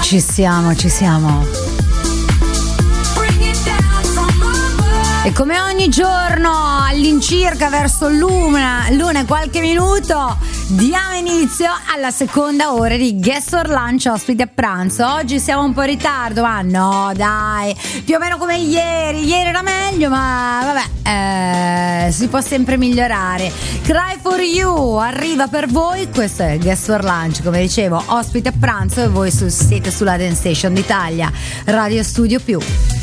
Ci siamo. E come ogni giorno all'incirca verso l'una e qualche minuto diamo inizio alla seconda ora di Guest for Lunch, ospiti a pranzo. Oggi siamo un po' in ritardo, ma no dai, più o meno come ieri era meglio, ma vabbè, si può sempre migliorare. Cry for You arriva per voi, questo è Guest for Lunch, come dicevo, ospiti a pranzo, e voi siete sulla Dance Station d'Italia, Radio Studio Più.